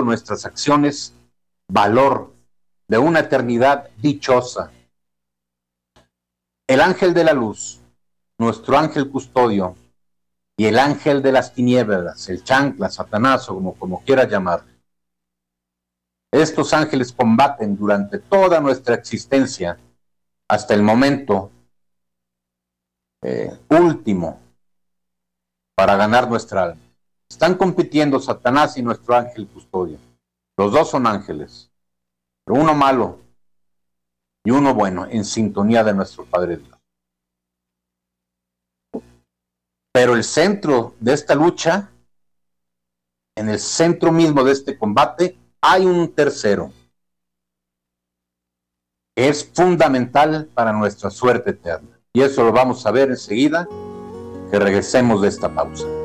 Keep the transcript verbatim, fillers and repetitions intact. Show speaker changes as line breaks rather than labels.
nuestras acciones valor de una eternidad dichosa. El ángel de la luz, nuestro ángel custodio, y el ángel de las tinieblas, el chancla, Satanás, o como, como quieras llamar. Estos ángeles combaten durante toda nuestra existencia hasta el momento eh, último para ganar nuestra alma. Están compitiendo Satanás y nuestro ángel custodio. Los dos son ángeles, pero uno malo y uno bueno, en sintonía de nuestro Padre Dios. Pero el centro de esta lucha, en el centro mismo de este combate, hay un tercero. Es fundamental para nuestra suerte eterna. Y eso lo vamos a ver enseguida que regresemos de esta pausa.